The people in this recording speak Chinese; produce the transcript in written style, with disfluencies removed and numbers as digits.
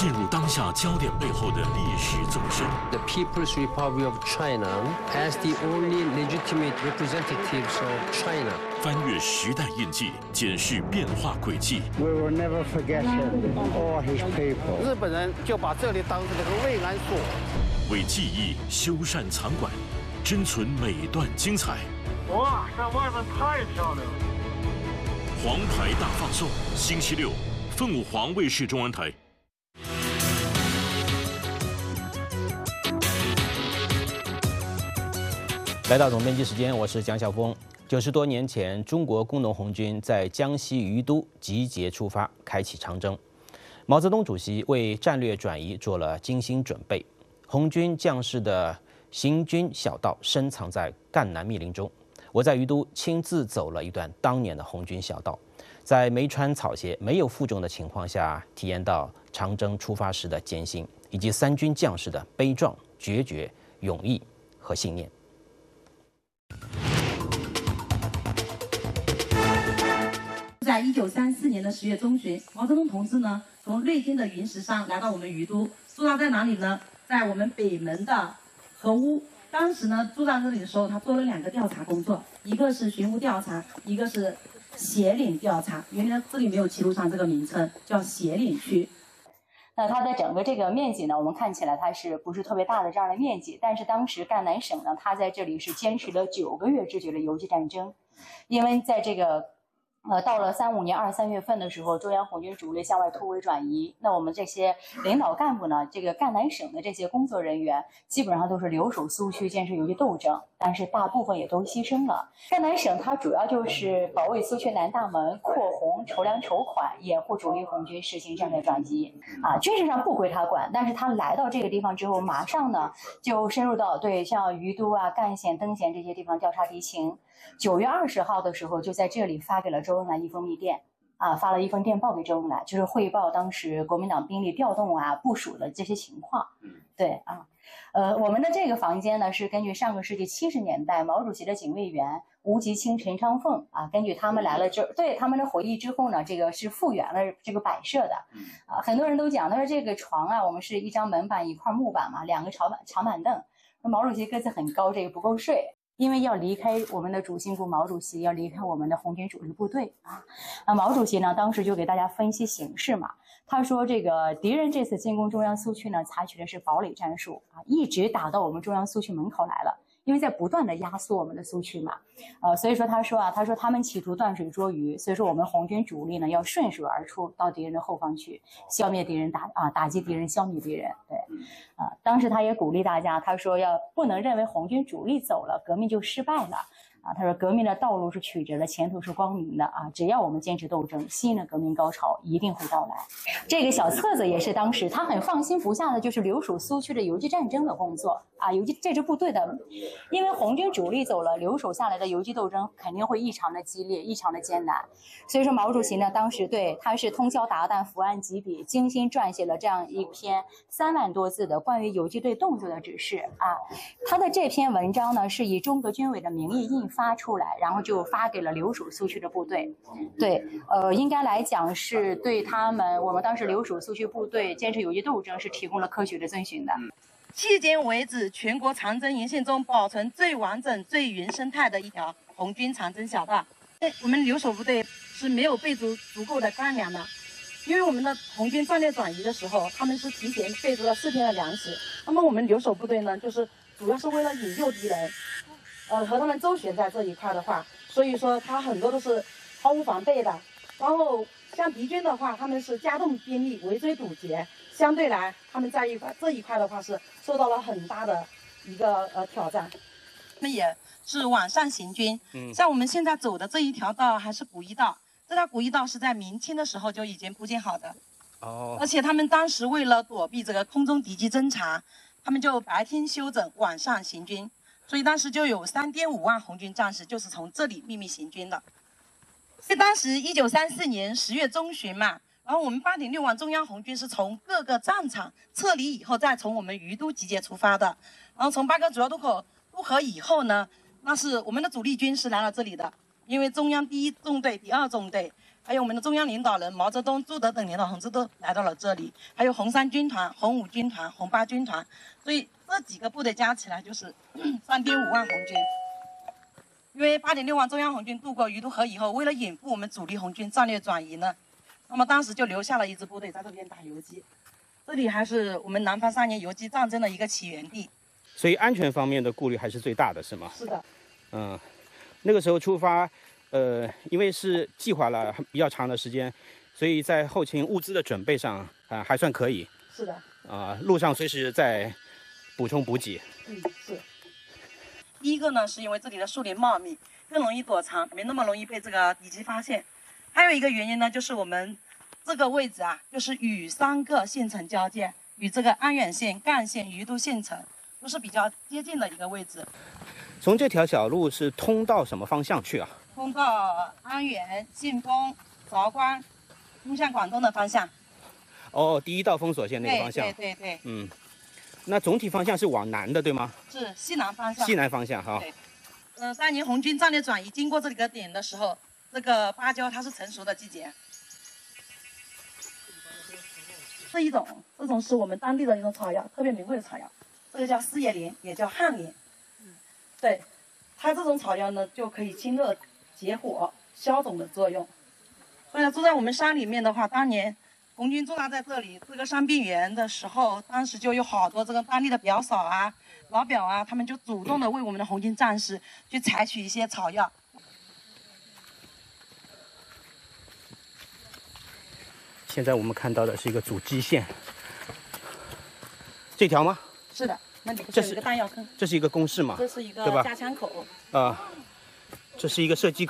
进入当下焦点背后的历史纵深。 The People's Republic of China as the only legitimate representatives of China. 翻越时代印记，检视变化轨迹。 We will never forget him or his people. 日本人就把这里当成了个慰安所， 为记忆修缮藏馆，珍存每段精彩。 哇，这外面太漂亮了！ 黄牌大放送，星期六，凤凰卫视中文台。 来到总编辑时间，我是蒋晓峰。90多年前，中国工农红军在江西于都集结出发，开启长征。毛泽东主席为战略转移做了精心准备。红军将士的行军小道深藏在赣南密林中。我在于都亲自走了一段当年的红军小道，在没穿草鞋、没有负重的情况下，体验到长征出发时的艰辛，以及三军将士的悲壮、决绝、勇毅和信念。 在1934年的10月中旬，毛泽东同志呢从瑞金的云石上来到我们于都，驻扎在哪里呢？在我们北门的河屋。当时呢驻扎这里的时候，他做了2个调查工作，一个是巡务调查，一个是协领调查。原来这里没有记录上这个名称，叫协领区。 那它的整个这个面积呢，我们看起来它是不是特别大的这样的面积？但是当时赣南省呢，它在这里是坚持了9个月之久的游击战争，因为在这个到了35年2、3月份的时候，中央红军主力向外突围转移。那我们这些领导干部呢，这个赣南省的这些工作人员，基本上都是留守苏区，坚持游击斗争，但是大部分也都牺牲了。赣南省它主要就是保卫苏区南大门、扩红、筹粮筹款，掩护主力红军实行战略转移。军事上不归他管，但是他来到这个地方之后，马上呢就深入到像于都啊、赣县、登县这些地方调查敌情。9月20号的时候，就在这里发给了周恩来一封密电，发了一封电报给周恩来，就是汇报当时国民党兵力调动部署的这些情况。对我们的这个房间呢，是根据上个世纪70年代毛主席的警卫员吴吉清、陈昌凤根据他们来了对他们的回忆之后呢，这个是复原了这个摆设的。很多人都讲，他说这个床我们是一张门板一块木板嘛，2个长板凳。毛主席个子很高，这个不够睡。因为要离开我们的主心骨，毛主席要离开我们的红军主力部队毛主席呢当时就给大家分析形势嘛，他说这个敌人这次进攻中央苏区呢，采取的是堡垒战术一直打到我们中央苏区门口来了，因为在不断的压缩我们的苏区嘛，所以说他说他们企图断水捉鱼，所以说我们红军主力呢要顺水而出到敌人的后方去，消灭敌人，打击敌人，消灭敌人。对，当时他也鼓励大家，他说不能认为红军主力走了，革命就失败了。他说革命的道路是曲折的，前途是光明的只要我们坚持斗争，新的革命高潮一定会到来。这个小册子也是当时他很放心不下的，就是留守苏区的游击战争的工作游击这支部队的，因为红军主力走了，留守下来的游击斗争肯定会异常的激烈，异常的艰难。所以说毛主席呢，当时他是通宵达旦，伏案疾笔，精心撰写了这样一篇3万多字的关于游击队动作的指示他的这篇文章呢，是以中革军委的名义印发出来，然后就发给了留守苏区的部队。对，应该来讲是对我们当时留守苏区部队坚持游击斗争是提供了科学的遵循的。 迄今为止，全国长征沿线中保存最完整、最原生态的一条红军长征小道。我们留守部队是没有备足足够的干粮的，因为我们的红军战略转移的时候，他们是提前备足了4天的粮食。那么我们留守部队呢，就是主要是为了引诱敌人，和他们周旋在这一块的话，所以说他很多都是毫无防备的。然后像敌军的话，他们是加重兵力，围追堵截，相对来他们在这一块的话是受到了很大的一个挑战。他们也是晚上行军，像我们现在走的这一条道还是古驿道，这条古驿道是在明清的时候就已经铺建好的。而且他们当时为了躲避这个空中敌机侦察，他们就白天休整，晚上行军。所以当时就有3.5万红军战士就是从这里秘密行军的。所以当时1934年10月中旬嘛，然后我们8.6万中央红军是从各个战场撤离以后，再从我们于都集结出发的。然后从8个主要渡口渡河以后呢，那是我们的主力军是来了这里的，因为中央第1纵队、第2纵队还有我们的中央领导人毛泽东、朱德等领导同志都来到了这里，还有红三军团、红五军团、红八军团，所以这几个部队加起来就是3.5万红军。因为8.6万中央红军渡过鱼肚河以后，为了引付我们主力红军战略转移呢，那么当时就留下了一支部队在这边打游击。这里还是我们南方3年游击战争的一个起源地。 所以安全方面的顾虑还是最大的，是吗？ 是的。 那个时候出发，因为是计划了比较长的时间，所以在后勤物资的准备上还算可以。 是的。 路上随时在补充补给。 是。第一个呢，是因为这里的树林茂密，更容易躲藏，没那么容易被这个敌机发现。还有一个原因呢，就是我们这个位置啊，就是与3个县城交界，与这个安远县、赣县、余都县城都是比较接近的一个位置。 从这条小路是通到什么方向去啊？ 通到安远、信丰、韶关，通向广东的方向。 第一道封锁线那个方向。 对。 那总体方向是往南的，对吗？ 是西南方向。 西南方向哈。 对。3年红军战略转移经过这个点的时候，这个芭蕉它是成熟的季节。这种是我们当地的一种草药，特别名贵的草药，这个叫四叶莲，也叫旱莲。对，它这种草药呢，就可以清热解火、消肿的作用。所以呢，住在我们山里面的话，当年红军驻扎在这里这个山病园的时候，当时就有好多这个当地的表嫂啊、老表啊，他们就主动的为我们的红军战士去采取一些草药。 现在我们看到的是一个主基线，这条吗？ 是的，那里是一个弹药坑。 这是一个工事嘛？ 这是一个对吧？ 加枪口。 这是一个射击口。